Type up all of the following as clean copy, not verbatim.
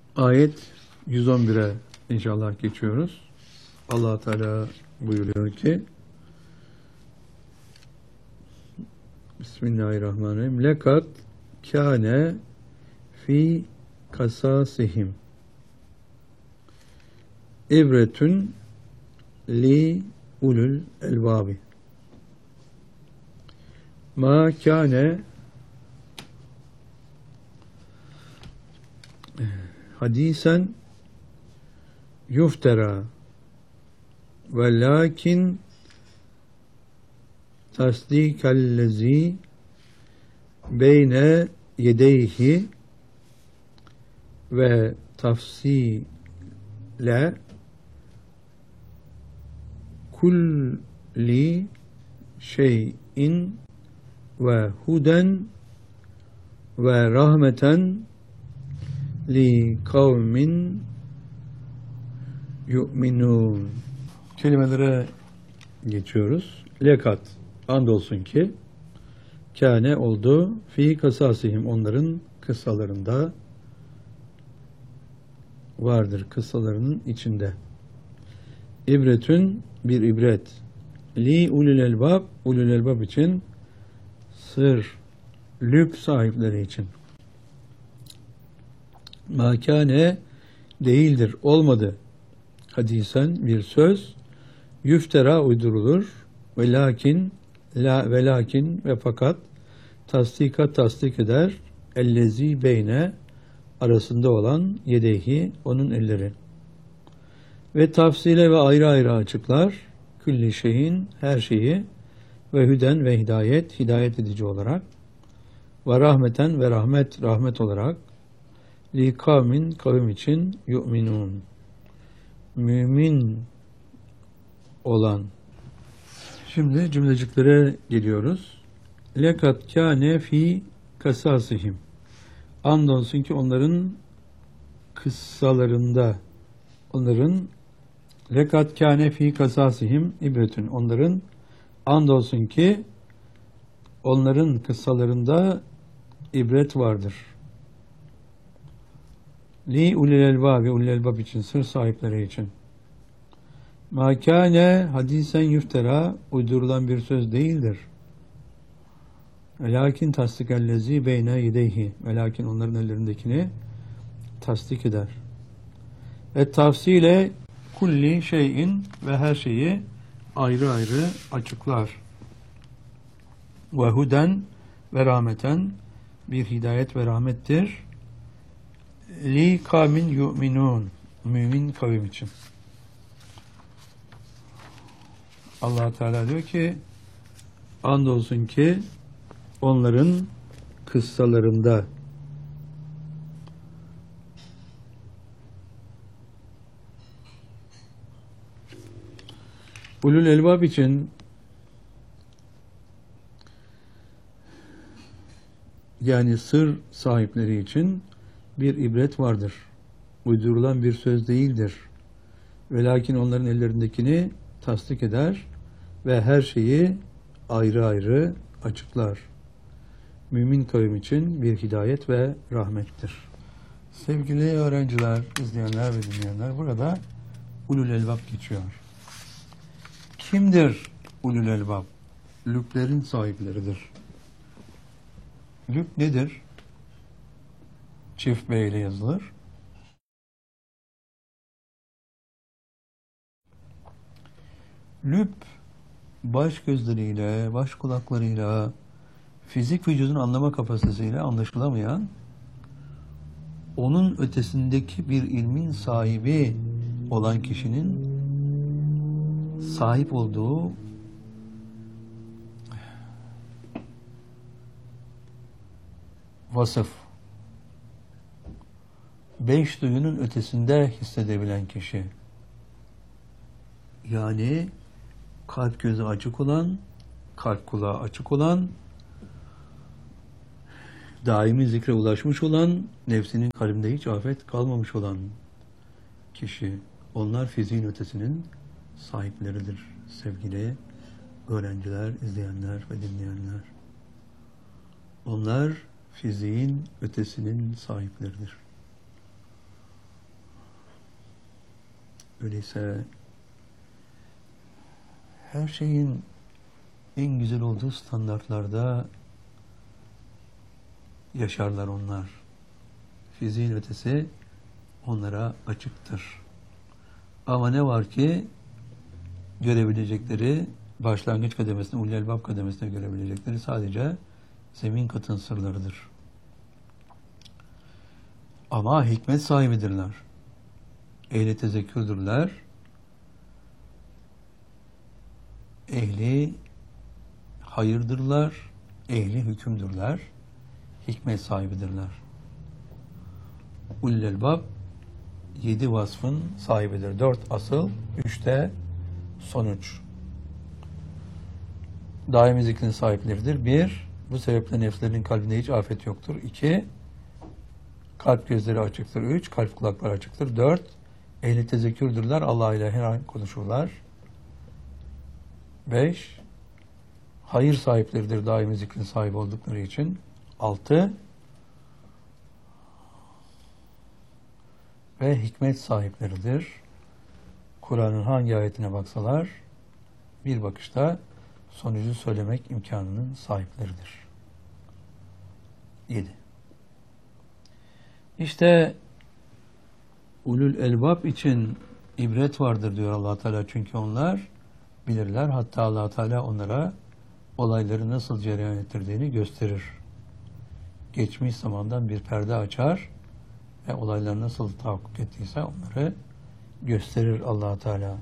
Ayet 111'e inşallah geçiyoruz. Allah Teala buyuruyor ki Bismillahirrahmanirrahim. Lekad kâne fi kasasihim ibretün li ulul elbabi. Ma kâne hadisen yuftera ve lakin tasdikallezi beyne yedeyhi ve tafsile kulli şeyin ve huden ve rahmeten li kavmin yu'minun. Kelimelere geçiyoruz. Lekat, andolsun ki kâne oldu fi kasasihim, onların kıssalarında vardır, kıssalarının içinde. İbretün, bir ibret. Li ulul elbab, ulul elbab için, sır, lüb sahipleri için. Makane değildir, olmadı. Hadisen bir söz, yüftera uydurulur, ve lakin ve fakat tasdik eder, ellezi beyne arasında olan yedeyhi, onun elleri. Ve tafsile ve ayrı ayrı açıklar, külli şeyin, her şeyi, ve hüden ve hidayet edici olarak, ve rahmeten ve rahmet olarak, li kavmin, kavim için, yu'minun, mümin olan. Şimdi cümleciklere geliyoruz. Lekad kâne fi kasasihim. Andolsun ki onların kıssalarında, onların lekad kâne fi kasasihim ibretün. Onların andolsun ki onların kıssalarında ibret vardır. Li ulul elbab, ulul elbab için, sır sahipleri için. Ma kâne hadisen yüftera, uydurulan bir söz değildir. Lakin tasdikellezi beyne yedeyhi, lakin onların ellerindekini tasdik eder. Ve tafsile kulli şeyin, ve her şeyi ayrı ayrı açıklar. Ve huden ve rahmeten, bir hidayet ve rahmettir. Li kavmin yu'minun, mümin kavim için. Allah Teala diyor ki andolsun ki onların kıssalarında ulul elbab için, yani sır sahipleri için bir ibret vardır. Uydurulan bir söz değildir. Ve lakin onların ellerindekini tasdik eder ve her şeyi ayrı ayrı açıklar. Mümin kavim için bir hidayet ve rahmettir. Sevgili öğrenciler, izleyenler ve dinleyenler, burada ulul elbab geçiyor. Kimdir ulul elbab? Lüblerin sahipleridir. Lüb nedir? Çift B ile yazılır. Lüb, baş gözleriyle, baş kulaklarıyla, fizik vücudun anlama kapasitesiyle anlaşılamayan, onun ötesindeki bir ilmin sahibi olan kişinin sahip olduğu vasıf. 5 duyunun ötesinde hissedebilen kişi. Yani kalp gözü açık olan, kalp kulağı açık olan, daimi zikre ulaşmış olan, nefsinin kalbinde hiç afet kalmamış olan kişi. Onlar fiziğin ötesinin sahipleridir sevgili öğrenciler, izleyenler ve dinleyenler. Onlar fiziğin ötesinin sahipleridir. Öyleyse her şeyin en güzel olduğu standartlarda yaşarlar onlar. Fiziğin ötesi onlara açıktır. Ama ne var ki görebilecekleri başlangıç kademesinde, ulul elbab kademesinde görebilecekleri sadece zemin katın sırlarıdır. Ama hikmet sahibidirler. Ehli tezekkürdürler. Ehli hayırdırlar. Ehli hükümdürler. Hikmet sahibidirler. Ulul elbab 7 vasfın sahibidir. 4 asıl, 3 de sonuç. Daimi zikrin sahipleridir. 1. Bu sebeple nefslerinin kalbinde hiç afet yoktur. 2. Kalp gözleri açıktır. 3. Kalp kulakları açıktır. 4. Ehli tezekkürdürler. Allah ile her an konuşurlar. 5. Hayır sahipleridir daimi zikrin sahibi oldukları için. 6. Ve hikmet sahipleridir. Kur'an'ın hangi ayetine baksalar bir bakışta sonucu söylemek imkanının sahipleridir. 7. İşte ulul elbab için ibret vardır diyor Allah Teala, çünkü onlar bilirler. Hatta Allah Teala onlara olayları nasıl cereyan ettirdiğini gösterir. Geçmiş zamandan bir perde açar ve olaylar nasıl tahakkuk ettiyse onları gösterir Allah Teala.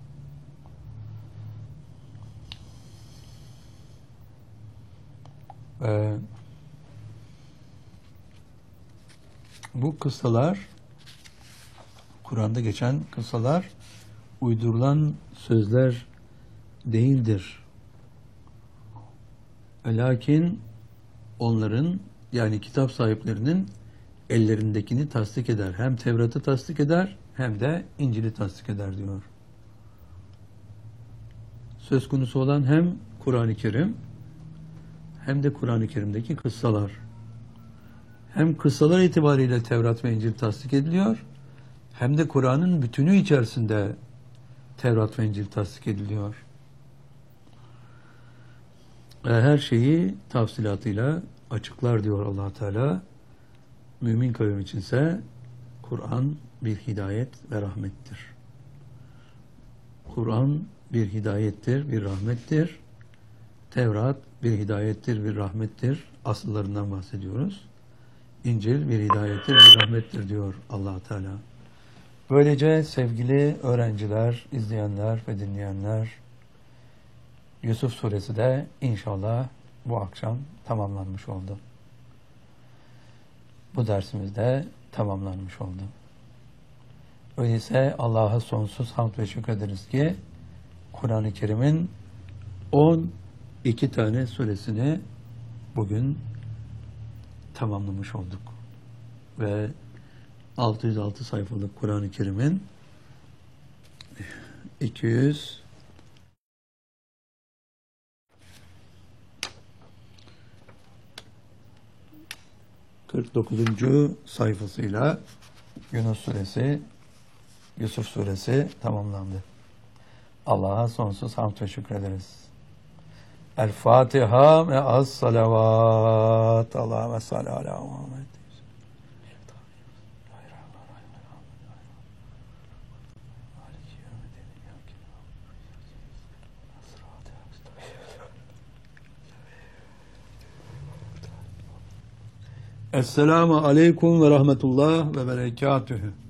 Bu kıssalar, Kur'an'da geçen kıssalar uydurulan sözler değildir. Lakin onların, yani kitap sahiplerinin ellerindekini tasdik eder. Hem Tevrat'ı tasdik eder hem de İncil'i tasdik eder diyor. Söz konusu olan hem Kur'an-ı Kerim hem de Kur'an-ı Kerim'deki kıssalar. Hem kıssalar itibariyle Tevrat ve İncil tasdik ediliyor, hem de Kur'an'ın bütünü içerisinde Tevrat ve İncil tasdik ediliyor. Her şeyi tafsilatıyla açıklar diyor Allah Teala. Mümin kavim içinse Kur'an bir hidayet ve rahmettir. Kur'an bir hidayettir, bir rahmettir. Tevrat bir hidayettir, bir rahmettir. Asıllarından bahsediyoruz. İncil bir hidayettir, bir rahmettir diyor Allah Teala. Böylece sevgili öğrenciler, izleyenler ve dinleyenler, Yusuf suresi de inşallah bu akşam tamamlanmış oldu. Bu dersimiz de tamamlanmış oldu. Öyleyse Allah'a sonsuz hamd ve şükrederiz ki Kur'an-ı Kerim'in 12 tane suresini bugün tamamlamış olduk. Ve 606 sayfalık Kur'an-ı Kerim'in 249. sayfasıyla Yunus suresi, Yusuf suresi tamamlandı. Allah'a sonsuz hamd ve şükrederiz. El Fatiha ve az salavat. Allahümme salli ala Muhammed. Esselamu aleyküm ve rahmetullah ve berekatühü.